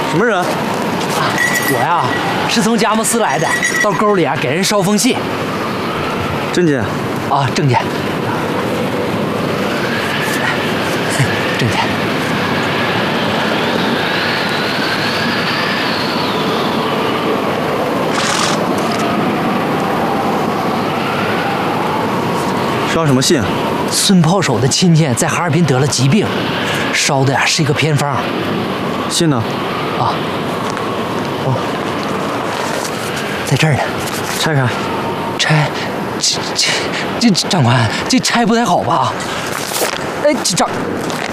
什么人？ 我呀，是从佳木斯来的，到沟里啊给人捎封信。 郑姐。 啊，郑姐。郑姐。 捎什么信？ 孙炮手的亲戚在哈尔滨得了疾病，烧的呀是一个偏方。 信呢？ 啊。哦。在这儿呢。 拆开。 拆。这长官，这拆不太好吧？哎，